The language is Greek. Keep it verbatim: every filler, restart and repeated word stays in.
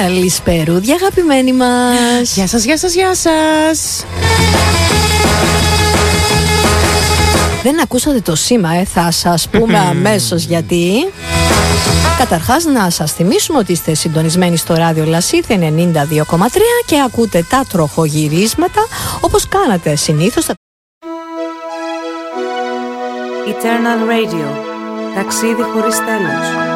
Καλησπερούδια αγαπημένοι μας. Γεια σας, γεια σας, γεια σας. Δεν ακούσατε το σήμα, ε, θα σας πούμε αμέσως γιατί. Καταρχάς να σας θυμίσουμε ότι είστε συντονισμένοι στο ράδιο Λασίθ ενενήντα δύο κόμμα τρία και ακούτε τα τροχογυρίσματα όπως κάνατε συνήθως. Eternal Radio, ταξίδι χωρίς τέλος.